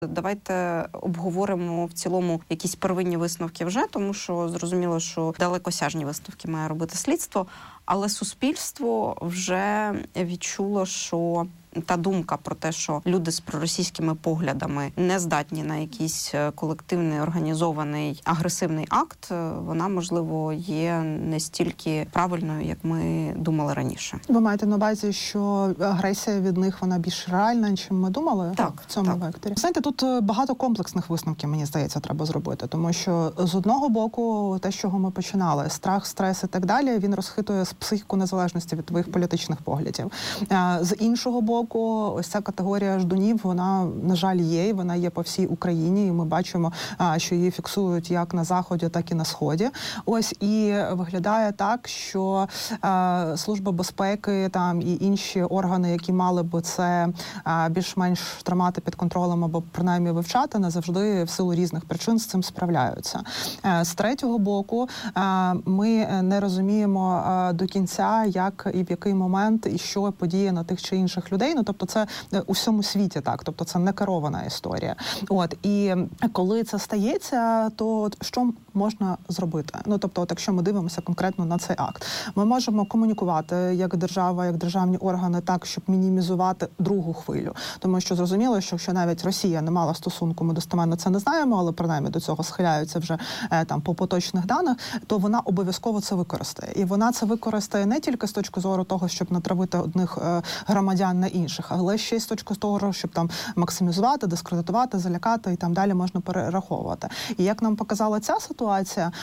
Давайте обговоримо в цілому якісь первинні висновки вже, тому що зрозуміло, що далекосяжні висновки має робити слідство, але суспільство вже відчуло, що та думка про те, що люди з проросійськими поглядами не здатні на якийсь колективний, організований, агресивний акт, вона, можливо, є не стільки правильною, як ми думали раніше. Ви маєте на увазі, що агресія від них, вона більш реальна, ніж ми думали? Так, в цьому векторі. Знаєте, тут багато комплексних висновків, мені здається, треба зробити. Тому що з одного боку, те, з чого ми починали, страх, стрес і так далі, він розхитує психіку незалежності від твоїх політичних поглядів. З іншого боку, ось ця категорія ждунів, вона, на жаль, є, і вона є по всій Україні, і ми бачимо, що її фіксують як на Заході, так і на Сході. Ось, і виглядає так, що Служба безпеки там і інші органи, які мали би це більш-менш тримати під контролем або принаймні вивчати, не завжди в силу різних причин з цим справляються. З третього боку, ми не розуміємо до кінця, як і в який момент і що подіє на тих чи інших людей. Ну, тобто це у всьому світі так, тобто це не керована історія. От, і коли це стається, то що можна зробити? Ну, тобто, якщо ми дивимося конкретно на цей акт, ми можемо комунікувати як держава, як державні органи так, щоб мінімізувати другу хвилю. Тому що зрозуміло, що якщо навіть Росія не мала стосунку, ми достеменно це не знаємо, але принаймні до цього схиляються вже там по поточних даних, то вона обов'язково це використає. І вона це використає не тільки з точки зору того, щоб натравити одних громадян на інших, але ще й з точки зору, щоб там максимізувати, дискредитувати, залякати і там далі можна перераховувати. І як нам показала ця ситуація,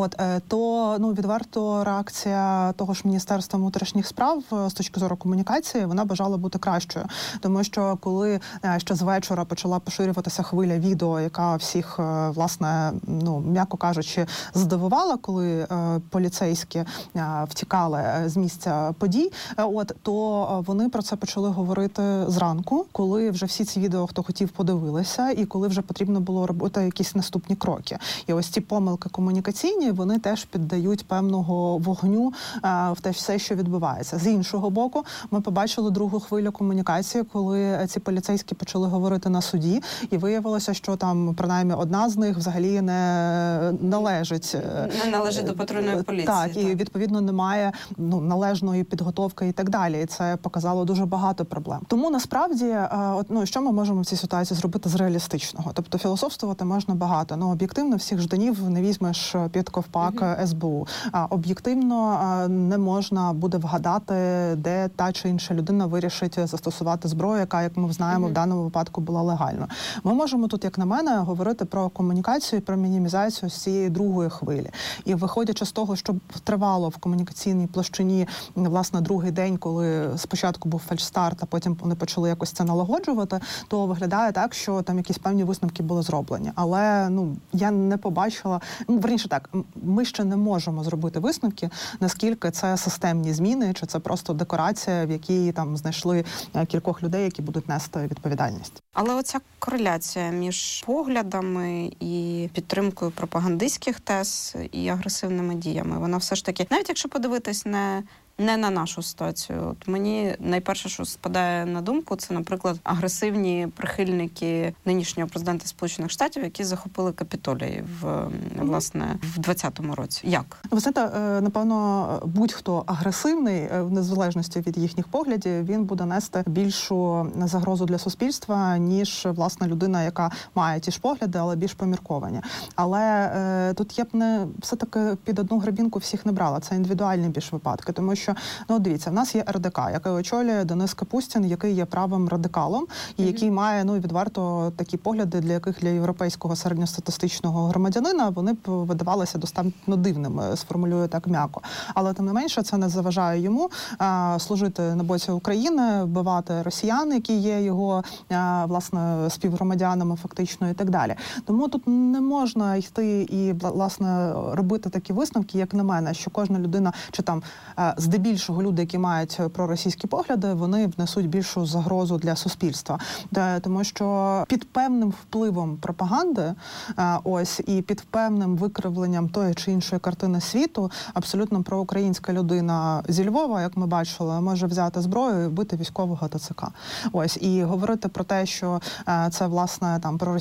то відверто реакція того ж Міністерства внутрішніх справ з точки зору комунікації, вона бажала бути кращою. Тому що коли ще з вечора почала поширюватися хвиля відео, яка всіх, власне, м'яко кажучи, здивувала, коли поліцейські втікали з місця подій, то вони про це почали говорити зранку, коли вже всі ці відео, хто хотів, подивилися, і коли вже потрібно було робити якісь наступні кроки. І ось ці помилки комунікаційні, вони теж піддають певного вогню в те все, що відбувається. З іншого боку, ми побачили другу хвилю комунікації, коли ці поліцейські почали говорити на суді, і виявилося, що там, принаймні, одна з них взагалі не належить до патрульної поліції. Так, і відповідно немає належної підготовки і так далі. І це показало дуже багато проблем. Тому насправді, що ми можемо в цій ситуації зробити з реалістичного? Тобто філософствувати можна багато. Об'єктивно всіх жданів не візьмеш під ковпак СБУ. Об'єктивно не можна буде вгадати, де та чи інша людина вирішить застосувати зброю, яка, як ми знаємо, в даному випадку була легально. Ми можемо тут, як на мене, говорити про комунікацію, про мінімізацію з цієї другої хвилі. І виходячи з того, що тривало в комунікаційній площині, власне, другий день, коли спочатку був фальшстарт, а потім вони почали якось це налагоджувати, то виглядає так, що там якісь певні висновки були зроблені. Але, я не побачила, верніше так, ми ще не можемо зробити висновки, наскільки це системні зміни, чи це просто декорація, в якій там знайшли кількох людей, які будуть нести відповідальність. Але оця кореляція між поглядами і підтримкою пропагандистських тез і агресивними діями, вона все ж таки, навіть якщо подивитись не на нашу ситуацію. От мені найперше, що спадає на думку, це, наприклад, агресивні прихильники нинішнього президента Сполучених Штатів, які захопили Капітолій власне в 2020 році. Як? Ви знаєте, напевно, будь-хто агресивний, в незалежності від їхніх поглядів, він буде нести більшу загрозу для суспільства, ніж, власне, людина, яка має ті ж погляди, але більш помірковані. Але тут я б не все-таки під одну гребінку всіх не брала. Це індивідуальні більш випадки, тому що, дивіться, в нас є РДК, який очолює Денис Капустін, який є правим радикалом, і який має, відверто такі погляди, для яких для європейського середньостатистичного громадянина вони б видавалися достатньо дивними, сформулюю так м'яко. Але, тим не менше, це не заважає йому служити на боці України, вбивати росіян, які є його, власне, співгромадянами фактично і так далі. Тому тут не можна йти і, власне, робити такі висновки, як на мене, що кожна людина, чи там здебільшого люди, які мають проросійські погляди, вони внесуть більшу загрозу для суспільства. Тому що під певним впливом пропаганди, і під певним викривленням тої чи іншої картини світу, абсолютно проукраїнська людина зі Львова, як ми бачили, може взяти зброю і вбити військового ТЦК. І говорити про те, що це, власне, там проросійські